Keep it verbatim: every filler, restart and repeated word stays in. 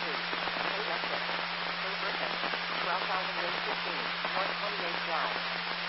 Street, Pay Exit, Silverton, twelve thousand eight hundred fifteen, one twenty-eight Drive.